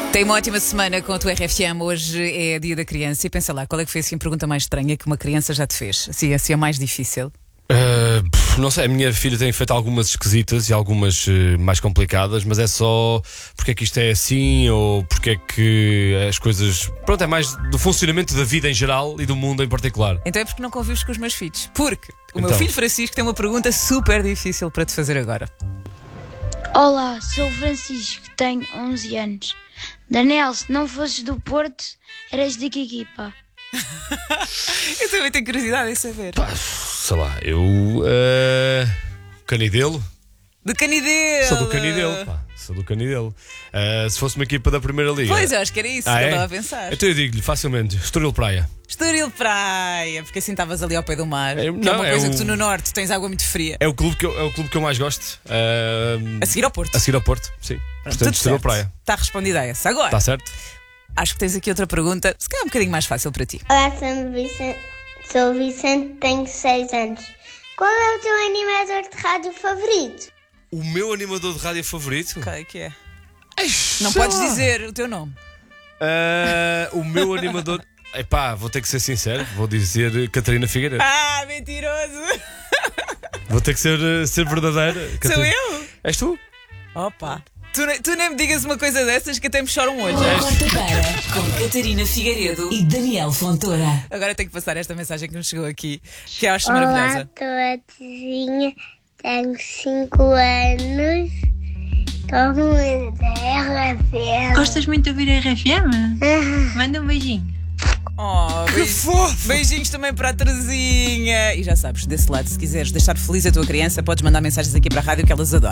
Tem uma ótima semana com a tua RFM. Hoje é dia da criança e pensa lá, qual é que foi assim, a pergunta mais estranha que uma criança já te fez? Assim a mais difícil? Não sei, a minha filha tem feito algumas esquisitas e algumas mais complicadas, mas é só porque é que isto é assim ou porque é que as coisas. Pronto, é mais do funcionamento da vida em geral e do mundo em particular. Então é porque não convives com os meus filhos. Porque o meu Então. filho Francisco tem uma pergunta super difícil para te fazer agora. Olá, sou o Francisco, tenho 11 anos. Daniel, se não fosses do Porto, eras de que equipa? Eu também tenho curiosidade em saber. Sei lá, eu. Canidelo? Do Canidelo! Sou do Canidelo, pá. Sou do Canidelo. Se fosse uma equipa da Primeira Liga. Pois, eu acho que era isso que eu estava a pensar. Então eu digo-lhe facilmente: Estoril Praia. Estoril Praia, porque assim estavas ali ao pé do mar. É, que é não, uma é coisa o- que tu no norte tens água muito fria. É o clube que eu mais gosto. A seguir ao Porto. A seguir ao Porto, sim. Portanto, Tudo Estoril certo. Praia. Está respondida a essa. Agora, Está certo? acho que tens aqui outra pergunta, se calhar um bocadinho mais fácil para ti. Olá, sou o Vicente, tenho 6 anos. Qual é o teu animador de rádio favorito? O meu animador de rádio favorito? Qual é que é? Não podes dizer o teu nome. O meu animador. Epá, vou ter que ser sincero, vou dizer Catarina Figueiredo. Ah, mentiroso! Vou ter que ser verdadeira. Sou Catarina. eu? És tu? Opa! Tu nem me digas uma coisa dessas que até me choram hoje. Quarta-feira, com Catarina Figueiredo e Daniel Fontoura. Agora tenho que passar esta mensagem que nos chegou aqui, que eu acho Olá, maravilhosa. estou a Terezinha, tenho 5 anos. Estou muito RFM. Gostas muito de ouvir a RFM? Manda um beijinho. Oh, beijinhos também para a Terezinha. E já sabes, desse lado, se quiseres deixar feliz a tua criança, podes mandar mensagens aqui para a rádio que elas adoram.